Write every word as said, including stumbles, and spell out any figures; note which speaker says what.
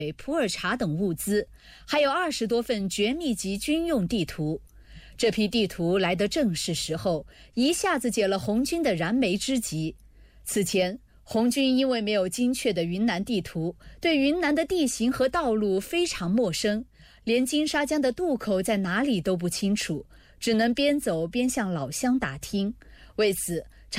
Speaker 1: 普洱茶等物资，还有二十多份绝密级军用地图。这批地图来得正是时候，一下子解了红军的燃眉之急。此前，红军因为没有精确的云南地图，对云南的地形和道路非常陌生，连金沙江的渡口在哪里都不清楚，只能边走边向老乡打听。为此，